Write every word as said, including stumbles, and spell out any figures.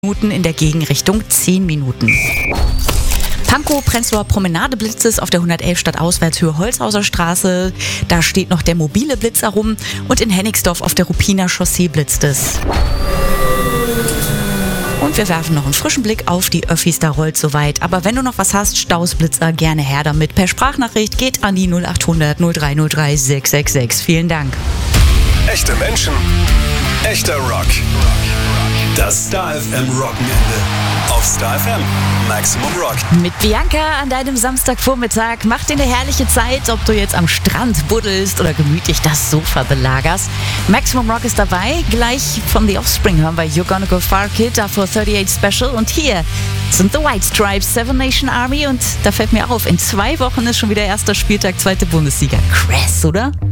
Minuten, in der Gegenrichtung zehn Minuten. Pankow, Prenzlauer Promenade Blitz ist auf der hundertelf Stadtauswärtshöhe Holzhauser Straße. Da steht noch der mobile Blitzer rum. Und in Hennigsdorf auf der Ruppiner Chaussee blitzt es. Und wir werfen noch einen frischen Blick auf die Öffis, da rollt soweit. Aber wenn du noch was hast, Stausblitzer, gerne her damit. Per Sprachnachricht geht an die null acht hundert null drei null drei sechs sechs sechs. Vielen Dank. Echte Menschen, echter Rock. Das Star F M Wochenende auf Star F M Maximum Rock. Mit Bianca an deinem Samstagvormittag. Mach dir eine herrliche Zeit, ob du jetzt am Strand buddelst oder gemütlich das Sofa belagerst. Maximum Rock ist dabei. Gleich von The Offspring hören wir You're Gonna Go Far Kid, davor thirty-eight Special. Und hier sind The White Stripes, Seven Nation Army. Und da fällt mir auf, in zwei Wochen ist schon wieder erster Spieltag, zweite Bundesliga. Krass, oder?